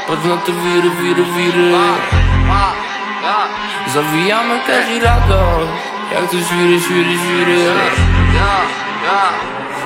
patrz na te wiry, wiry, wiry. Zawijamy też i radość, jak to świry, świry, świry.